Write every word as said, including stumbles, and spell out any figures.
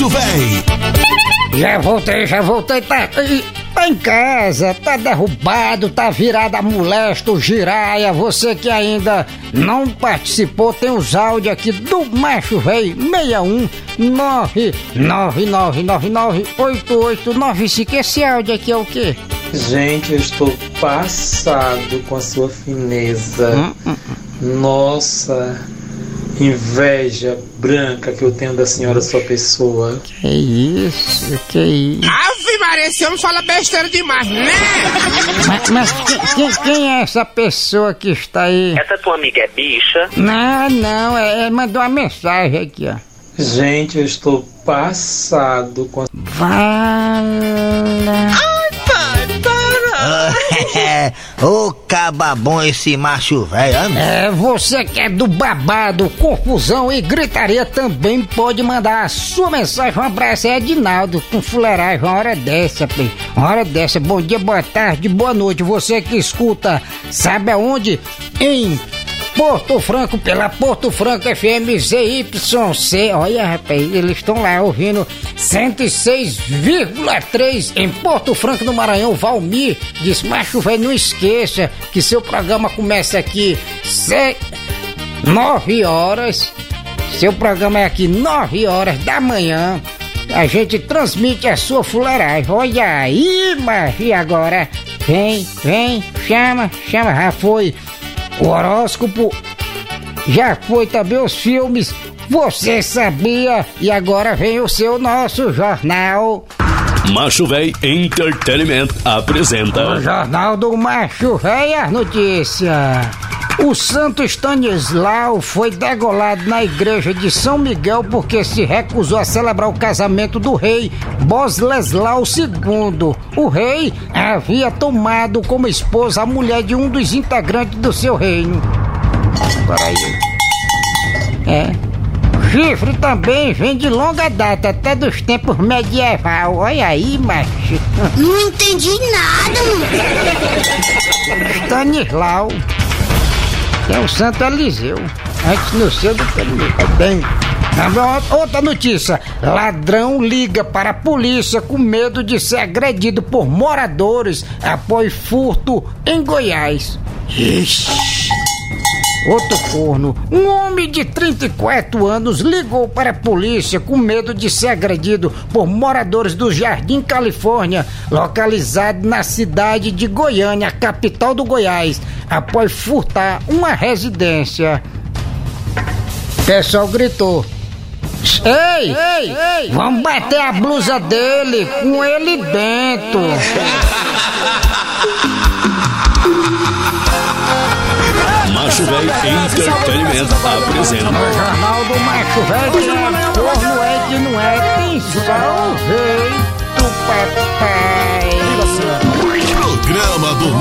Macho Véi. Já voltei, já voltei, tá, tá em casa, tá derrubado, tá virado a molesto, giraia. Você que ainda não participou, tem os áudios aqui do Macho Véi, seis um nove nove nove nove nove oito oito nove cinco. Esse áudio aqui é o quê? Gente, eu estou passado com a sua fineza. Hum, hum, hum. Nossa, inveja branca que eu tenho da senhora, sua pessoa. Que isso, que isso. Ave Maria, esse homem fala besteira demais, né? Mas, mas quem, quem é essa pessoa que está aí? Essa tua amiga é bicha? Não, não, é, é mandou uma mensagem aqui, ó. Gente, eu estou passado com a... Vala... Ai, pai, para! Ô cababom esse macho velho. É, você que é do babado, confusão e gritaria também pode mandar a sua mensagem. Um abraço, é Edinaldo, com fuleiragem, uma hora dessa, pê. Uma hora dessa, bom dia, boa tarde, boa noite. Você que escuta, sabe aonde? Em Porto Franco, pela Porto Franco F M Z Y C. Olha, rapaz, eles estão lá ouvindo cento e seis vírgula três em Porto Franco, no Maranhão. Valmir diz: Macho Velho, não esqueça que seu programa começa aqui se... nove horas. Seu programa é aqui nove horas da manhã. A gente transmite a sua fuleiragem. Olha aí, mas e agora? Vem, vem, chama, chama, já foi. O horóscopo, já foi também os filmes, você sabia? E agora vem o seu nosso jornal. Macho Véi Entertainment apresenta o Jornal do Macho Véi, as notícias. O santo Stanislau foi degolado na igreja de São Miguel porque se recusou a celebrar o casamento do rei Boleslao segundo. O rei havia tomado como esposa a mulher de um dos integrantes do seu reino. Peraí. É. Chifre também vem de longa data, até dos tempos medieval. Olha aí, macho. Não entendi nada, mano. Stanislau. É o Santo Eliseu. Antes no seu do que no bem. Outra notícia: ladrão liga para a polícia com medo de ser agredido por moradores após furto em Goiás. Ixi. Outro corno. Um homem de trinta e quatro anos ligou para a polícia com medo de ser agredido por moradores do Jardim Califórnia, localizado na cidade de Goiânia, capital do Goiás, após furtar uma residência. O pessoal gritou: Ei, ei, ei, vamos bater a blusa dele com ele dentro. Macho Véi Entertainment apresenta o Jornal do Macho Véi, que é corno, é que não é, tem só o rei do papai. Programa do